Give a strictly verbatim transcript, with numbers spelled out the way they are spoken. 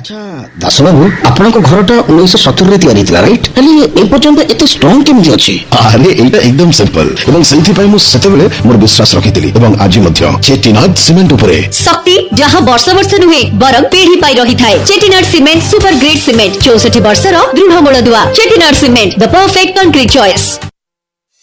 अच्छा दास बाबू आपण घरटा उन्नीस सत्तर रे तैयारी थिला राइट हेले ए पर्यंत एते स्ट्रांग केमि अछि? अरे एटा एकदम सिंपल एवं सेंथि पय मु सेतेबेले मोर विश्वास रखिथिली एवं आज मध्य चेटीनाथ सीमेंट उपरे शक्ति जहां वर्ष वर्ष नुहे बरम पीढ़ी पाई रही थाए। चेटीनाथ सीमेंट सुपर ग्रेड सीमेंट चौसठ वर्ष रो दृढ़ मूलदुआ। चेटीनाथ cement the perfect concrete choice.